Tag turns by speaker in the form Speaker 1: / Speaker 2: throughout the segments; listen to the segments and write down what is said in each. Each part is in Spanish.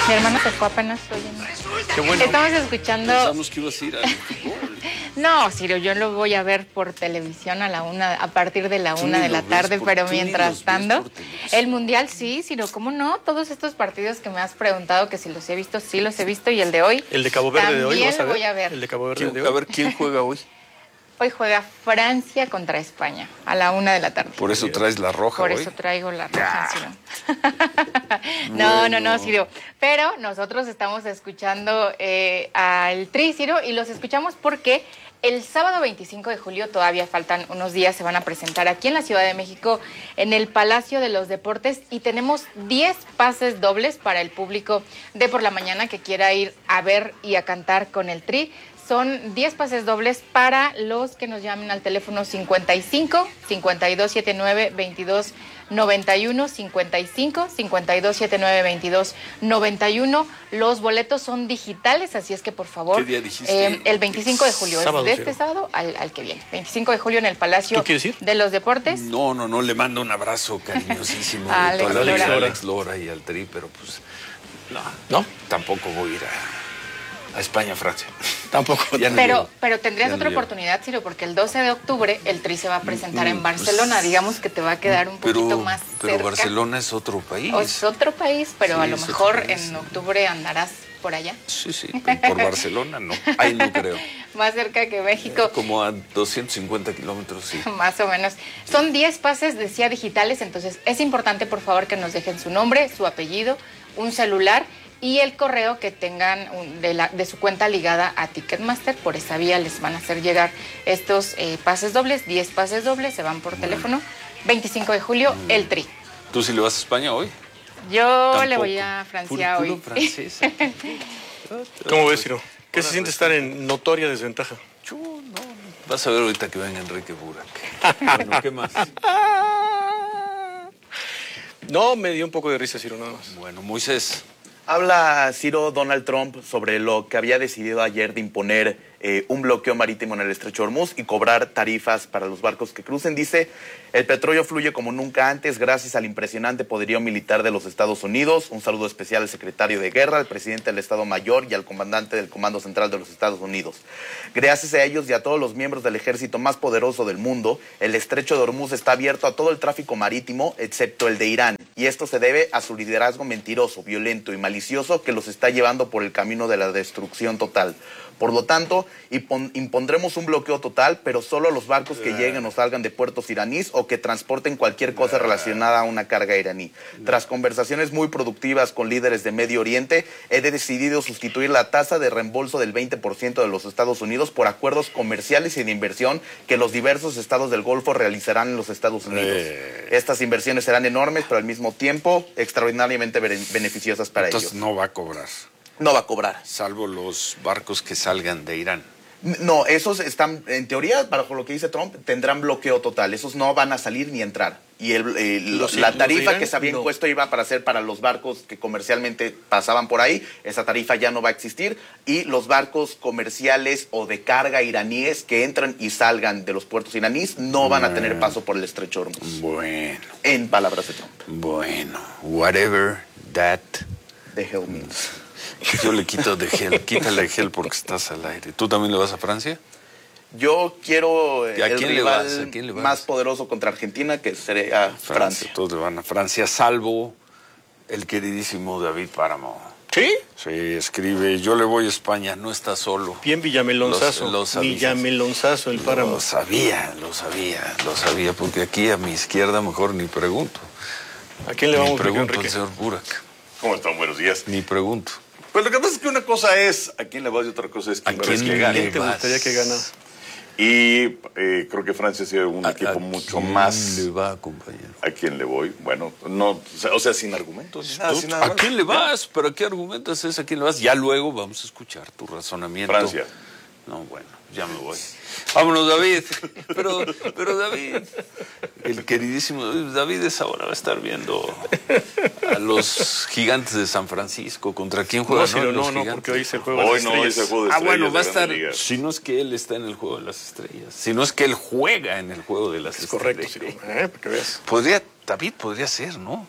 Speaker 1: Mi hermano se fue apenas oyendo.
Speaker 2: Qué bueno.
Speaker 1: Estamos escuchando...
Speaker 3: Pensamos que ibas a ir al fútbol.
Speaker 1: No, Ciro, yo lo voy a ver por televisión a partir de la 1 de la tarde, pero mientras tanto, el Mundial sí, Ciro, ¿cómo no? Todos estos partidos que me has preguntado que si los he visto, sí los he visto, y el de hoy.
Speaker 2: El de Cabo Verde de hoy, ¿vas a ver?
Speaker 1: Voy a ver.
Speaker 2: El de Cabo Verde de hoy.
Speaker 3: A ver, ¿quién juega hoy?
Speaker 1: Hoy juega Francia contra España a la 1 de la tarde.
Speaker 3: Por eso traes la roja
Speaker 1: Por
Speaker 3: hoy.
Speaker 1: eso traigo la roja, Ciro. No, Ciro. Pero nosotros estamos escuchando al Tri, Ciro, y los escuchamos porque el sábado 25 de julio, todavía faltan unos días, se van a presentar aquí en la Ciudad de México, en el Palacio de los Deportes, y tenemos 10 pases dobles para el público de por la mañana que quiera ir a ver y a cantar con el Tri. Son 10 pases dobles para los que nos llamen al teléfono 55 5279 2291, 55 5279 2291. Los boletos son digitales, así es que por favor.
Speaker 3: ¿Qué día dijiste?
Speaker 1: El 25 de julio,
Speaker 2: Sábado,
Speaker 1: es de este sábado al que viene. 25 de julio en el Palacio
Speaker 2: ¿Tú quieres ir?
Speaker 1: de los Deportes.
Speaker 3: No, le mando un abrazo cariñosísimo
Speaker 1: A
Speaker 3: de toda
Speaker 1: Alex
Speaker 3: la vida a
Speaker 1: Lora.
Speaker 3: Alex Lora y al Tri, pero pues no, tampoco voy a ir a España, Francia.
Speaker 2: Tampoco.
Speaker 3: Ya no
Speaker 1: Pero
Speaker 3: llego.
Speaker 1: tendrías
Speaker 3: Ya no
Speaker 1: otra
Speaker 3: llego.
Speaker 1: oportunidad, Ciro, porque el 12 de octubre el Tri se va a presentar en Barcelona. Digamos que te va a quedar un poquito más
Speaker 3: Pero
Speaker 1: cerca.
Speaker 3: Barcelona es otro país.
Speaker 1: O es otro país, pero
Speaker 3: Sí,
Speaker 1: a lo
Speaker 3: es otro
Speaker 1: mejor
Speaker 3: país.
Speaker 1: en octubre andarás por allá.
Speaker 3: Sí, por Barcelona no. Ahí no creo.
Speaker 1: Más cerca que México.
Speaker 3: Como a 250 kilómetros, sí.
Speaker 1: Más o menos. Son 10 pases, decía, digitales, entonces es importante, por favor, que nos dejen su nombre, su apellido, un celular y el correo que tengan de su cuenta ligada a Ticketmaster. Por esa vía les van a hacer llegar estos pases dobles, 10 pases dobles, se van por teléfono. 25 de julio, el Tri.
Speaker 3: ¿Tú sí le vas a España hoy?
Speaker 1: Yo
Speaker 3: Tampoco.
Speaker 1: le voy a Francia
Speaker 3: Puro
Speaker 1: hoy.
Speaker 3: francés.
Speaker 2: ¿Cómo ves, Ciro? ¿Qué se siente estar en notoria desventaja?
Speaker 3: No. Vas a ver ahorita que venga Enrique Burak. Bueno, ¿qué más?
Speaker 2: No, me dio un poco de risa, Ciro, nada más.
Speaker 3: Bueno, Moisés.
Speaker 4: Habla Ciro Donald Trump sobre lo que había decidido ayer de imponer un bloqueo marítimo en el Estrecho de Hormuz y cobrar tarifas para los barcos que crucen. Dice, el petróleo fluye como nunca antes gracias al impresionante poderío militar de los Estados Unidos. Un saludo especial al secretario de Guerra, al presidente del Estado Mayor y al comandante del Comando Central de los Estados Unidos. Gracias a ellos y a todos los miembros del ejército más poderoso del mundo, el Estrecho de Hormuz está abierto a todo el tráfico marítimo, excepto el de Irán. Y esto se debe a su liderazgo mentiroso, violento y malicioso que los está llevando por el camino de la destrucción total. Por lo tanto, impondremos un bloqueo total, pero solo a los barcos que lleguen o salgan de puertos iraníes o que transporten cualquier cosa relacionada a una carga iraní. Tras conversaciones muy productivas con líderes de Medio Oriente, he decidido sustituir la tasa de reembolso del 20% de los Estados Unidos por acuerdos comerciales y de inversión que los diversos estados del Golfo realizarán en los Estados Unidos. Estas inversiones serán enormes, pero al mismo tiempo extraordinariamente beneficiosas para
Speaker 3: Entonces
Speaker 4: ellos.
Speaker 3: no va a cobrar,
Speaker 4: No va a cobrar.
Speaker 3: salvo los barcos que salgan de Irán.
Speaker 4: No, esos están, en teoría, bajo lo que dice Trump, tendrán bloqueo total. Esos no van a salir ni entrar. Y la tarifa que se había impuesto iba para ser para los barcos que comercialmente pasaban por ahí. Esa tarifa ya no va a existir. Y los barcos comerciales o de carga iraníes que entran y salgan de los puertos iraníes no van a tener paso por el Estrecho de Hormuz.
Speaker 3: Bueno,
Speaker 4: En palabras de Trump.
Speaker 3: bueno, whatever that.
Speaker 4: The hell means.
Speaker 3: Yo le quito de gel, quítale de gel porque estás al aire. ¿Tú también le vas a Francia?
Speaker 4: Yo quiero
Speaker 3: ¿Y a
Speaker 4: el
Speaker 3: quién le
Speaker 4: rival
Speaker 3: vas? ¿A quién le vas?
Speaker 4: más poderoso contra Argentina, que sería Francia.
Speaker 3: Todos le van a Francia, salvo el queridísimo David Páramo.
Speaker 2: ¿Sí?
Speaker 3: Sí, escribe, yo le voy a España, no está solo.
Speaker 2: Bien Villamelonzazo.
Speaker 3: Los avisas.
Speaker 2: Villamelonzazo, el páramo.
Speaker 3: Lo sabía, porque aquí a mi izquierda mejor ni pregunto.
Speaker 2: ¿A quién le
Speaker 3: Ni
Speaker 2: vamos,
Speaker 3: pregunto al
Speaker 2: Enrique?
Speaker 3: señor Burak,
Speaker 5: ¿Cómo están? Buenos días.
Speaker 3: ni pregunto.
Speaker 5: Pues lo que pasa es que una cosa es a quién le vas y otra cosa es
Speaker 3: ¿A
Speaker 5: quién crees
Speaker 3: quién
Speaker 5: que gane.
Speaker 3: le
Speaker 2: te
Speaker 3: vas?
Speaker 2: gustaría que gana?
Speaker 5: Y creo que Francia ha sido un equipo mucho más.
Speaker 3: le va, compañero?
Speaker 5: ¿A quién le voy? Bueno, no, o sea, sin argumentos. Ni nada, sin nada
Speaker 3: ¿A
Speaker 5: más.
Speaker 3: quién le vas? ¿Pero qué argumentas es? ¿A quién le vas? Ya luego vamos a escuchar tu razonamiento.
Speaker 5: Francia.
Speaker 3: No, bueno, ya me voy. Vámonos, David. Pero David, el queridísimo David esa hora va a estar viendo a los Gigantes de San Francisco. ¿Contra quién juega?
Speaker 2: No, Ciro,
Speaker 3: Los
Speaker 2: no,
Speaker 3: Gigantes.
Speaker 2: porque hoy es el juego de
Speaker 5: Hoy
Speaker 2: las
Speaker 5: no, hoy
Speaker 2: estrellas.
Speaker 5: es el juego de estrellas.
Speaker 3: Bueno, va a
Speaker 5: de
Speaker 3: estar,
Speaker 5: Grandes Ligas.
Speaker 3: si no es que él está en el Juego de las Estrellas, si no es que él juega en el Juego de las
Speaker 2: Es
Speaker 3: Estrellas.
Speaker 2: correcto, Ciro. Para que veas.
Speaker 3: David podría ser, ¿no?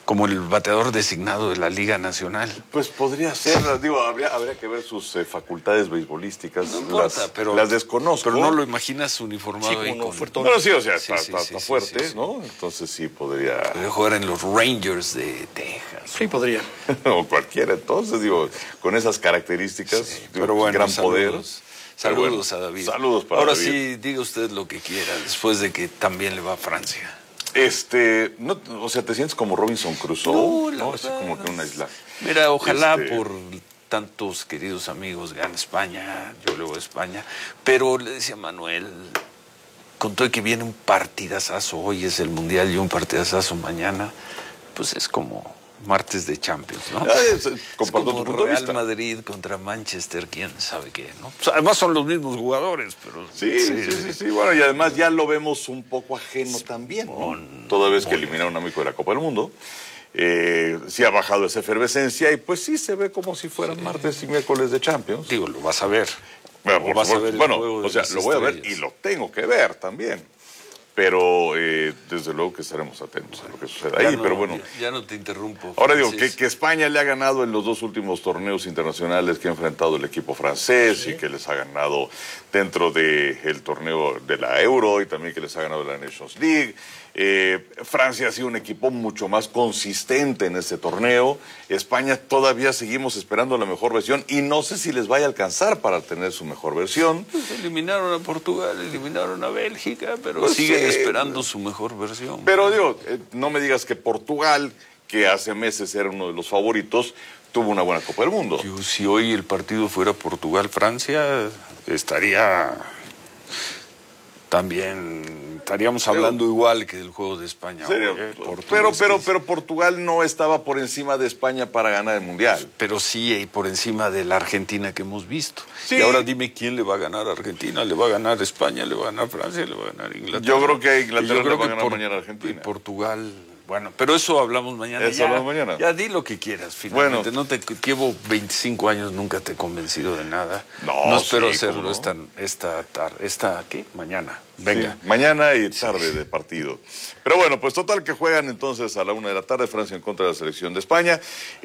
Speaker 3: como el bateador designado de la Liga Nacional.
Speaker 5: Pues podría ser, digo, habría que ver sus facultades beisbolísticas.
Speaker 3: No importa, pero
Speaker 5: las desconozco.
Speaker 3: Pero no lo imaginas uniformado ahí con...
Speaker 5: Bueno, sí, o sea,
Speaker 3: Sí,
Speaker 5: está
Speaker 3: sí,
Speaker 5: fuerte,
Speaker 3: sí.
Speaker 5: ¿no? Entonces sí podría...
Speaker 3: Podría jugar en los Rangers de Texas.
Speaker 2: Sí, podría.
Speaker 5: o cualquiera, entonces, digo, con esas características,
Speaker 3: Sí,
Speaker 5: digo,
Speaker 3: pero bueno,
Speaker 5: gran poder.
Speaker 3: saludos.
Speaker 5: Pero
Speaker 3: Saludos
Speaker 5: bueno,
Speaker 3: a David.
Speaker 5: Saludos para
Speaker 3: Ahora
Speaker 5: David.
Speaker 3: sí, diga usted lo que quiera, después de que también le va a Francia.
Speaker 5: No, o sea, ¿te sientes como Robinson Crusoe?
Speaker 3: No,
Speaker 5: Así como que una isla.
Speaker 3: Mira, ojalá
Speaker 5: Este-
Speaker 3: por tantos queridos amigos gane España, yo le voy a España, pero le decía Manuel, con todo y que viene un partidazazo, hoy es el Mundial y un partidazazo mañana, pues es como martes de Champions, ¿no?
Speaker 5: Comparto
Speaker 3: es como
Speaker 5: tu punto de
Speaker 3: Real
Speaker 5: vista.
Speaker 3: Madrid contra Manchester, quién sabe qué, ¿no? O sea, además son los mismos jugadores, pero...
Speaker 5: Sí. Bueno, y además ya lo vemos un poco ajeno también, ¿no? Toda vez que eliminaron a México de la Copa del Mundo, sí ha bajado esa efervescencia y pues sí se ve como si fueran martes y miércoles de Champions.
Speaker 3: Digo, lo vas a ver.
Speaker 5: Bueno,
Speaker 3: O vas a ver el
Speaker 5: bueno,
Speaker 3: juego de
Speaker 5: o sea,
Speaker 3: las
Speaker 5: lo voy a ver
Speaker 3: estrellas.
Speaker 5: y lo tengo que ver también. Pero desde luego que estaremos atentos a lo que suceda ahí.
Speaker 3: Ya no,
Speaker 5: Pero bueno,
Speaker 3: ya no te interrumpo.
Speaker 5: ahora digo
Speaker 3: Francis.
Speaker 5: que España le ha ganado en los dos últimos torneos internacionales que ha enfrentado el equipo francés y que les ha ganado dentro del torneo de la Euro y también que les ha ganado la Nations League. Francia ha sido un equipo mucho más consistente en este torneo. España todavía seguimos esperando la mejor versión y no sé si les vaya a alcanzar para tener su mejor versión.
Speaker 3: Pues eliminaron a Portugal, eliminaron a Bélgica, pero
Speaker 5: Pues
Speaker 3: siguen
Speaker 5: sí.
Speaker 3: esperando su mejor versión.
Speaker 5: Pero digo, no me digas que Portugal, que hace meses era uno de los favoritos, tuvo una buena Copa del Mundo.
Speaker 3: Si hoy el partido fuera Portugal-Francia, estaríamos hablando igual que del juego de España.
Speaker 5: ¿En serio?
Speaker 3: Portugués,
Speaker 5: Pero Portugal no estaba por encima de España para ganar el Mundial.
Speaker 3: Pero sí, y por encima de la Argentina que hemos visto.
Speaker 5: Sí.
Speaker 3: Y ahora dime quién le va a ganar a Argentina, le va a ganar España, le va a ganar Francia, le va a ganar Inglaterra.
Speaker 5: Yo creo que a Inglaterra
Speaker 3: Y yo creo
Speaker 5: le va a
Speaker 3: que
Speaker 5: ganar mañana a Argentina.
Speaker 3: Y Portugal, bueno, pero eso hablamos mañana.
Speaker 5: Eso hablamos mañana.
Speaker 3: Ya di lo que quieras, finalmente.
Speaker 5: Bueno.
Speaker 3: No te llevo 25 años, nunca te he convencido de nada.
Speaker 5: No,
Speaker 3: espero
Speaker 5: sí,
Speaker 3: hacerlo
Speaker 5: ¿cómo no?
Speaker 3: esta tarde, ¿qué? Mañana. Venga.
Speaker 5: Sí, mañana y tarde de partido. Pero bueno, pues total que juegan entonces a la 1 de la tarde Francia en contra de la selección de España.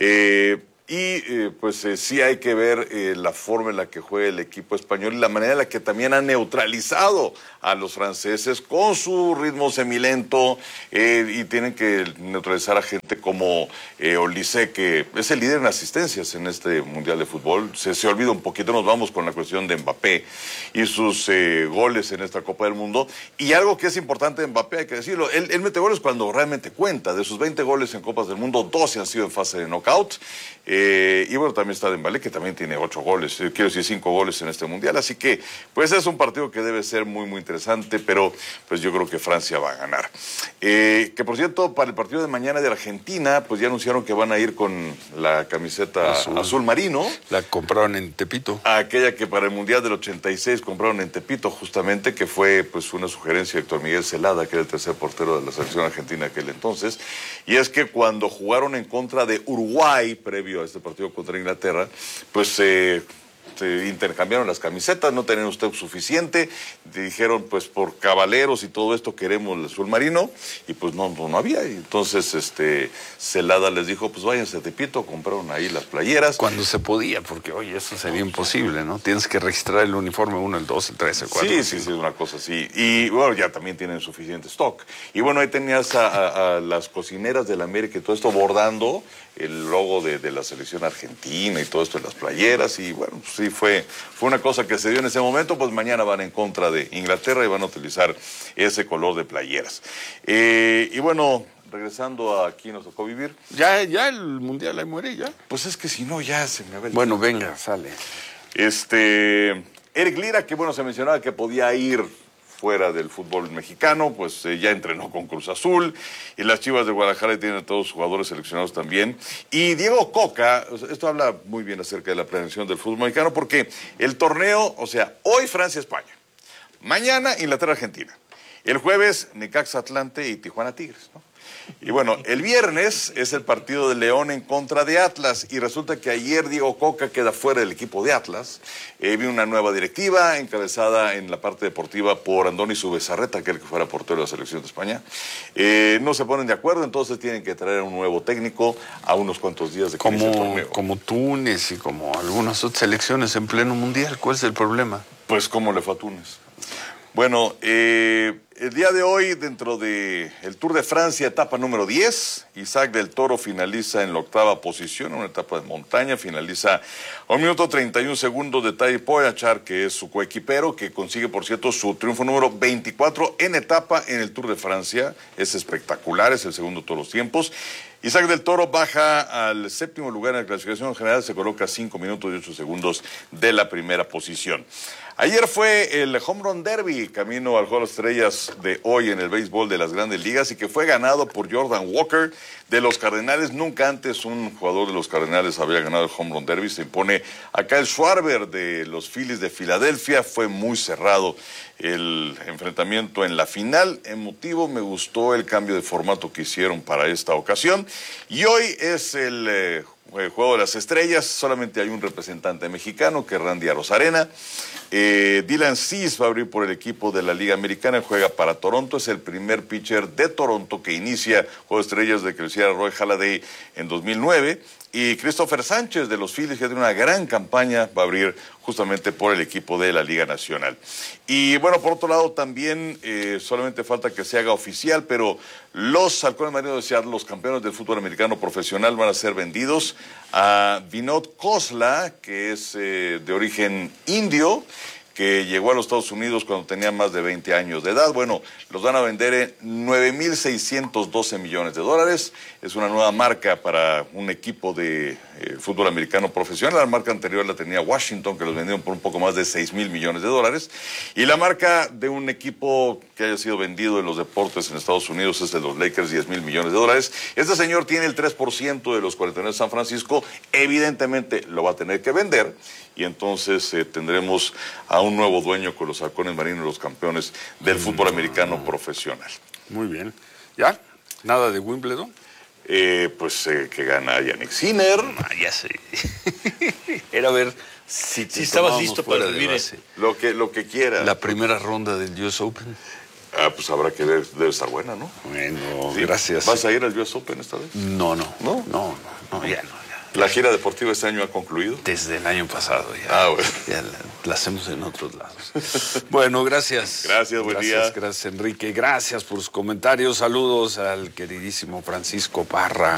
Speaker 5: Pues sí hay que ver la forma en la que juega el equipo español y la manera en la que también ha neutralizado a los franceses con su ritmo semilento y tienen que neutralizar a gente como Olise, que es el líder en asistencias en este Mundial de Fútbol. Se olvida un poquito, nos vamos con la cuestión de Mbappé y sus goles en esta Copa del Mundo. Y algo que es importante de Mbappé, hay que decirlo, él mete goles cuando realmente cuenta. De sus 20 goles en Copas del Mundo, 12 han sido en fase de knockout. Y bueno, también está Dembélé, que también tiene 8 goles, quiero decir 5 goles en este Mundial. Así que, pues es un partido que debe ser muy, muy interesante, pero pues yo creo que Francia va a ganar. Que por cierto, para el partido de mañana de Argentina, pues ya anunciaron que van a ir con la camiseta azul marino.
Speaker 3: La compraron en Tepito.
Speaker 5: Aquella que para el Mundial del 86 compraron en Tepito, justamente, que fue pues una sugerencia de Héctor Miguel Celada, que era el tercer portero de la selección argentina aquel entonces. Y es que cuando jugaron en contra de Uruguay, previo a este partido contra Inglaterra, pues se intercambiaron las camisetas, no tenían usted suficiente, dijeron pues por caballeros y todo esto queremos el azul marino, y pues no había, y entonces Celada les dijo pues váyanse a Tepito, compraron ahí las playeras.
Speaker 3: Cuando se podía, porque oye, eso sería imposible, ¿no? Tienes que registrar el uniforme 1, el 2, el 3, el 4.
Speaker 5: Sí, es una cosa así. Y bueno, ya también tienen suficiente stock. Y bueno, ahí tenías a las cocineras de la América y todo esto bordando el logo de la selección argentina y todo esto en las playeras. Y bueno, pues sí, fue una cosa que se dio en ese momento. Pues mañana van en contra de Inglaterra y van a utilizar ese color de playeras. Y bueno, regresando a aquí nos tocó vivir.
Speaker 3: Ya el Mundial ahí muere, ya.
Speaker 5: Pues es que si no, ya se me va el...
Speaker 3: Bueno, venga, sale.
Speaker 5: Eric Lira, que bueno, se mencionaba que podía ir fuera del fútbol mexicano, pues ya entrenó con Cruz Azul, y las Chivas de Guadalajara tienen a todos los jugadores seleccionados también. Y Diego Coca, esto habla muy bien acerca de la planeación del fútbol mexicano, porque el torneo, o sea, hoy Francia-España, mañana Inglaterra-Argentina, el jueves Necaxa-Atlante y Tijuana-Tigres, ¿no? Y bueno, el viernes es el partido de León en contra de Atlas y resulta que ayer Diego Coca queda fuera del equipo de Atlas. Vino una nueva directiva encabezada en la parte deportiva por Andoni Zubizarreta, aquel que fuera portero de la selección de España. No se ponen de acuerdo, entonces tienen que traer un nuevo técnico a unos cuantos días de que inicie el torneo.
Speaker 3: Como Túnez y como algunas otras selecciones en pleno mundial. ¿Cuál es el problema?
Speaker 5: Pues cómo le fue a Túnez. Bueno, el día de hoy, dentro del Tour de Francia, etapa número 10, Isaac del Toro finaliza en la 8ª posición, una etapa de montaña, finaliza a 1 minuto 31 segundos de Tadej Pogačar, que es su coequipero, que consigue, por cierto, su triunfo número 24 en etapa en el Tour de Francia. Es espectacular, es el segundo de todos los tiempos. Isaac del Toro baja al 7º lugar en la clasificación general, se coloca 5 minutos y 8 segundos de la primera posición. Ayer fue el Home Run Derby, camino al Juego de las Estrellas de hoy en el béisbol de las Grandes Ligas y que fue ganado por Jordan Walker de los Cardenales. Nunca antes un jugador de los Cardenales había ganado el Home Run Derby. Se impone acá el Schwarber de los Phillies de Filadelfia. Fue muy cerrado el enfrentamiento en la final. Emotivo, me gustó el cambio de formato que hicieron para esta ocasión. Y hoy es el Juego de las Estrellas. Solamente hay un representante mexicano, que es Randy Arozarena. Dylan Cease va a abrir por el equipo de la Liga Americana, juega para Toronto, es el primer pitcher de Toronto que inicia Juego de Estrellas de que lo hiciera Roy Halladay en 2009. Y Christopher Sánchez de los Phillies, que tiene una gran campaña, va a abrir justamente por el equipo de la Liga Nacional. Y bueno, por otro lado también solamente falta que se haga oficial, pero los Halcones Marinos de Seattle, los campeones del fútbol americano profesional, van a ser vendidos a Vinod Khosla, que es de origen indio, que llegó a los Estados Unidos cuando tenía más de 20 años de edad. Bueno, los van a vender en $9,612 millones. Es una nueva marca para un equipo de fútbol americano profesional. La marca anterior la tenía Washington, que los vendieron por un poco más de $6,000 millones. Y la marca de un equipo que haya sido vendido en los deportes en Estados Unidos es de los Lakers, $10,000 millones. Este señor tiene el 3% de los 49 de San Francisco. Evidentemente lo va a tener que vender. Y entonces tendremos a un nuevo dueño con los Halcones Marinos, los campeones del fútbol americano profesional.
Speaker 3: Muy bien. ¿Ya? ¿Nada de Wimbledon?
Speaker 5: Que gana Yannick Sinner.
Speaker 3: Ya sé. Era ver si
Speaker 2: Sí, estabas listo para vivir
Speaker 5: Lo que quiera.
Speaker 3: la primera ronda del US Open.
Speaker 5: Pues habrá que ver, debe estar buena, ¿no?
Speaker 3: Bueno,
Speaker 5: Sí.
Speaker 3: gracias.
Speaker 5: ¿Vas a ir al US Open esta vez?
Speaker 3: No,
Speaker 5: ¿No?
Speaker 3: ya no.
Speaker 5: ¿La gira deportiva este año ha concluido?
Speaker 3: Desde el año pasado ya.
Speaker 5: Bueno.
Speaker 3: Ya la hacemos en otros lados. Bueno, gracias.
Speaker 5: Gracias, buen día.
Speaker 3: Gracias, Enrique. Gracias por sus comentarios. Saludos al queridísimo Francisco Parra.